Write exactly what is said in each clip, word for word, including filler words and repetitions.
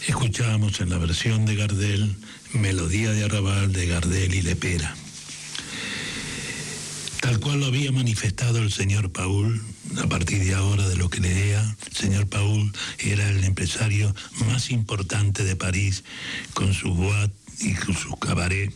Escuchábamos en la versión de Gardel, Melodía de Arrabal de Gardel y Lepera. Tal cual lo había manifestado el señor Paul, a partir de ahora de lo que lea, el señor Paul era el empresario más importante de París, con sus boîtes y con sus cabarets.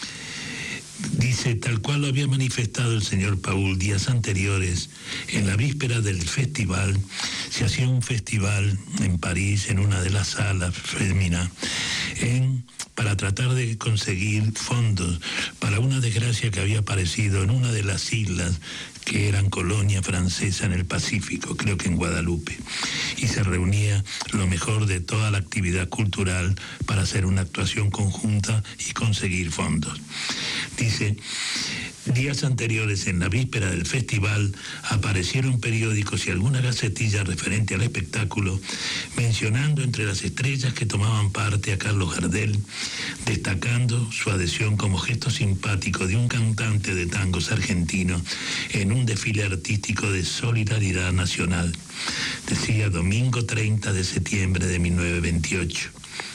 Dice, tal cual lo había manifestado el señor Paul días anteriores, en la víspera del festival, se hacía un festival en París, en una de las salas féminas, en, para tratar de conseguir fondos para una desgracia que había aparecido en una de las islas que eran colonia francesa en el Pacífico, creo que en Guadalupe, y se reunía lo mejor de toda la actividad cultural para hacer una actuación conjunta y conseguir fondos. Dice, días anteriores, en la víspera del festival, aparecieron periódicos y alguna gacetilla referente al espectáculo, mencionando entre las estrellas que tomaban parte a Carlos Gardel, destacando su adhesión como gesto simpático de un cantante de tangos argentino en un desfile artístico de solidaridad nacional. Decía, domingo treinta de septiembre de mil novecientos veintiocho.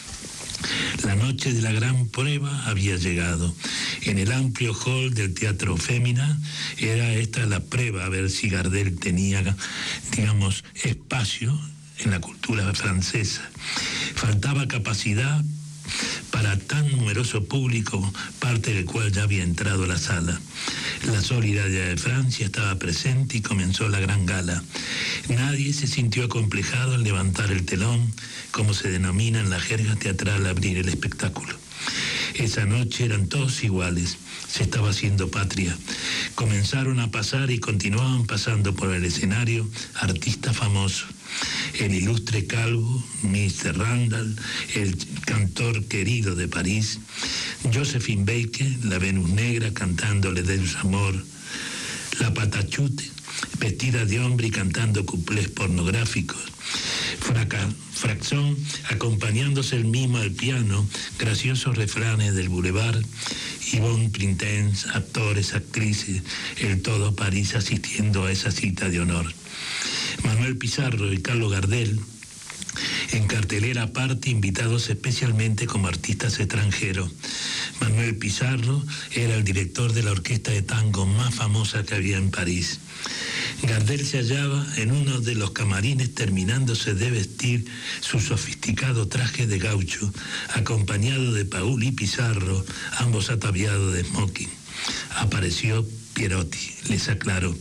La noche de la gran prueba había llegado. En el amplio hall del Teatro Fémina era esta la prueba, a ver si Gardel tenía, digamos, espacio en la cultura francesa. Faltaba capacidad para tan numeroso público, parte del cual ya había entrado a la sala. La solidaridad de Francia estaba presente y comenzó la gran gala. Nadie se sintió acomplejado al levantar el telón, como se denomina en la jerga teatral abrir el espectáculo. Esa noche eran todos iguales, se estaba haciendo patria. Comenzaron a pasar y continuaban pasando por el escenario artistas famosos. El ilustre calvo, mister Randall, el cantor querido de París, Josephine Baker, la Venus negra cantándole de su amor, la Patachute, vestida de hombre y cantando cuplés pornográficos, Fraca, Fraxón acompañándose el mismo al piano, graciosos refranes del boulevard, Yvonne Printens, actores, actrices, el todo París asistiendo a esa cita de honor. Manuel Pizarro y Carlos Gardel, en cartelera aparte, invitados especialmente como artistas extranjeros. Manuel Pizarro era el director de la orquesta de tango más famosa que había en París. Gardel se hallaba en uno de los camarines terminándose de vestir su sofisticado traje de gaucho, acompañado de Paul y Pizarro, ambos ataviados de smoking. Apareció Pierotti, les aclaro.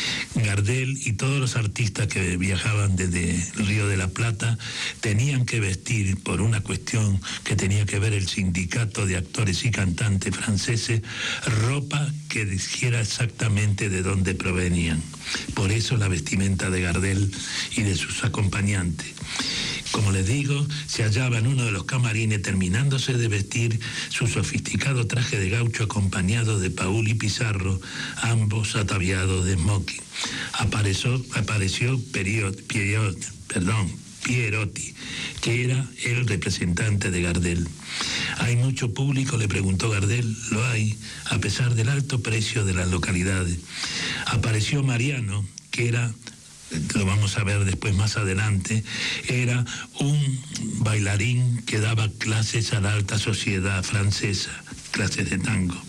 Gardel y todos los artistas que viajaban desde el Río de la Plata tenían que vestir, por una cuestión que tenía que ver el sindicato de actores y cantantes franceses, ropa que dijera exactamente de dónde provenían. Por eso la vestimenta de Gardel y de sus acompañantes. Como les digo, se hallaba en uno de los camarines terminándose de vestir su sofisticado traje de gaucho acompañado de Paul y Pizarro, ambos ataviados de smoking. Apareció, apareció Period, Period, perdón, Pierotti, que era el representante de Gardel. ¿Hay mucho público?, le preguntó Gardel. Lo hay, a pesar del alto precio de las localidades. Apareció Mariano, que era, lo vamos a ver después más adelante, era un bailarín que daba clases a la alta sociedad francesa, clases de tango.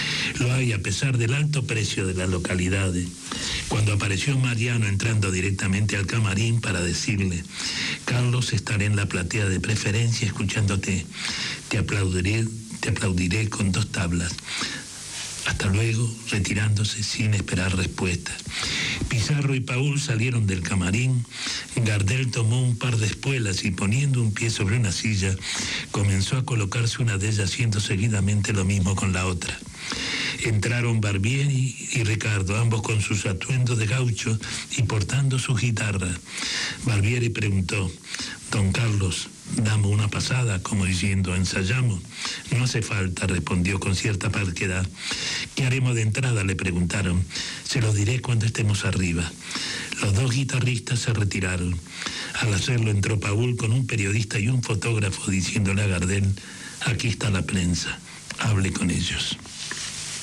Lo hay a pesar del alto precio de las localidades. Cuando apareció Mariano entrando directamente al camarín para decirle: Carlos, estaré en la platea de preferencia escuchándote, te aplaudiré, te aplaudiré con dos tablas. Hasta luego, retirándose sin esperar respuesta. Pizarro y Paul salieron del camarín. Gardel tomó un par de espuelas y, poniendo un pie sobre una silla, comenzó a colocarse una de ellas, haciendo seguidamente lo mismo con la otra. Entraron Barbieri y Ricardo, ambos con sus atuendos de gaucho y portando su guitarra. Barbieri preguntó: Don Carlos, damos una pasada, como diciendo, ensayamos. No hace falta, respondió con cierta parquedad. ¿Qué haremos de entrada?, le preguntaron. Se lo diré cuando estemos arriba. Los dos guitarristas se retiraron. Al hacerlo entró Paul con un periodista y un fotógrafo, diciéndole a Gardel: aquí está la prensa, hable con ellos.